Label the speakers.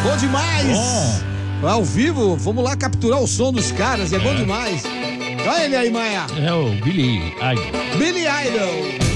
Speaker 1: Bom demais.
Speaker 2: Bom.
Speaker 1: Ao vivo, vamos lá capturar o som dos caras, é bom demais. Olha ele aí, Maia.
Speaker 2: É o Billy Idol.
Speaker 1: Billy Idol.